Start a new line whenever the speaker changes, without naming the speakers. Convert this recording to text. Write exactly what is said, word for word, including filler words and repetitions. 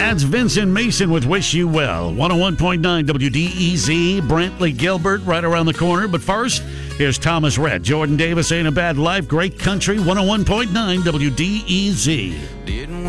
That's Vincent Mason with Wish You Well. one oh one point nine W D E Z. Brantley Gilbert right around the corner. But first, here's Thomas Rhett. Jordan Davis, Ain't a Bad Life. Great Country. one oh one point nine W D E Z.